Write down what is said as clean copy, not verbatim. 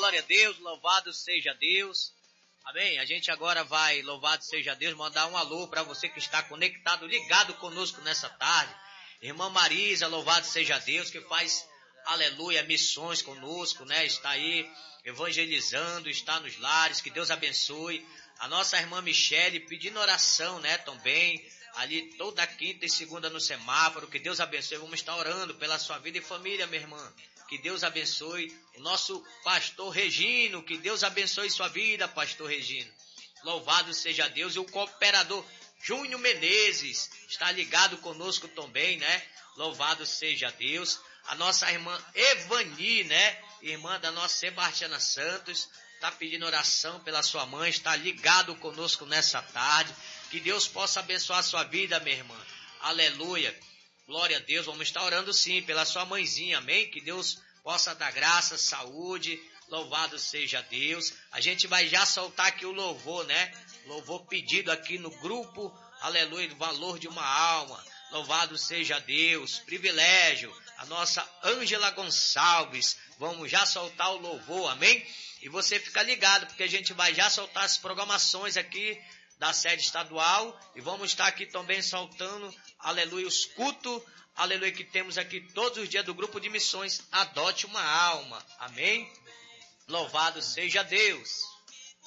Glória a Deus, louvado seja Deus. Amém? A gente agora vai, louvado seja Deus, mandar um alô para você que está conectado, ligado conosco nessa tarde. Irmã Marisa, louvado seja Deus, que faz, aleluia, missões conosco, né? Está aí evangelizando, está nos lares, que Deus abençoe. A nossa irmã Michele pedindo oração, né? Também, ali toda quinta e segunda no semáforo, que Deus abençoe. Vamos estar orando pela sua vida e família, minha irmã. Que Deus abençoe o nosso pastor Regino, que Deus abençoe sua vida, pastor Regino. Louvado seja Deus. E o cooperador Júnior Menezes está ligado conosco também, né? Louvado seja Deus. A nossa irmã Evani, né? Irmã da nossa Sebastiana Santos, está pedindo oração pela sua mãe, está ligado conosco nessa tarde. Que Deus possa abençoar a sua vida, minha irmã. Aleluia. Glória a Deus, vamos estar orando sim pela sua mãezinha, amém? Que Deus possa dar graça, saúde, louvado seja Deus. A gente vai já soltar aqui o louvor, né? Louvor pedido aqui no grupo, aleluia, do valor de uma alma. Louvado seja Deus, privilégio. A nossa Ângela Gonçalves, vamos já soltar o louvor, amém? E você fica ligado, porque a gente vai já soltar as programações aqui da sede estadual, e vamos estar aqui também soltando, aleluia, os cultos, aleluia, que temos aqui todos os dias do grupo de missões, Adote uma Alma, amém? Louvado seja Deus.